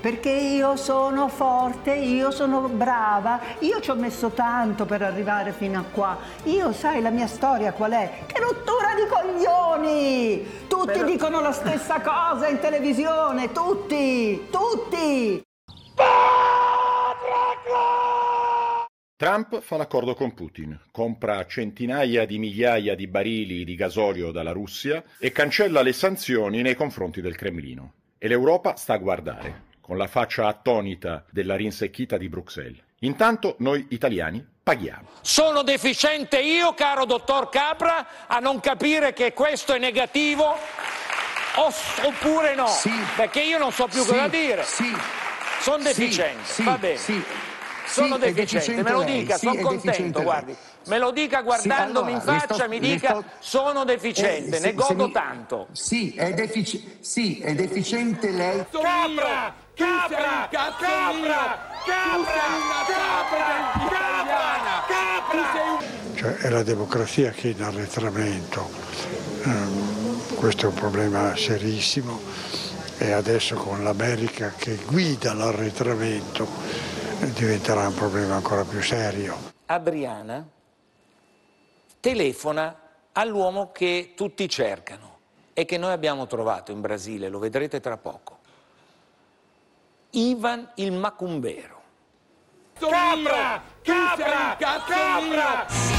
Perché io sono forte, io sono brava, io ci ho messo tanto per arrivare fino a qua. Io, sai, la mia storia qual è? Che rottura di coglioni! Tutti dicono la stessa cosa in televisione, tutti! Trump fa l'accordo con Putin, compra centinaia di migliaia di barili di gasolio dalla Russia e cancella le sanzioni nei confronti del Cremlino. E l'Europa sta a guardare, con la faccia attonita della rinsecchita di Bruxelles. Intanto noi italiani paghiamo. Sono deficiente io, caro dottor Capra, a non capire che questo è negativo oppure no? Sì. Perché io non so più cosa dire. Sì. Sono deficiente, Sì. va bene. Sì. Sono deficiente, me lo dica, sono contento, guardi. Me lo dica guardandomi in faccia, mi dica sono deficiente, ne godo tanto. Sì, è deficiente lei. Capra! Capra! Cioè è la democrazia che è in arretramento, questo è un problema serissimo e adesso con l'America che guida l'arretramento diventerà un problema ancora più serio. Adriana telefona all'uomo che tutti cercano e che noi abbiamo trovato in Brasile, lo vedrete tra poco. Ivan il Macumbero. Capra!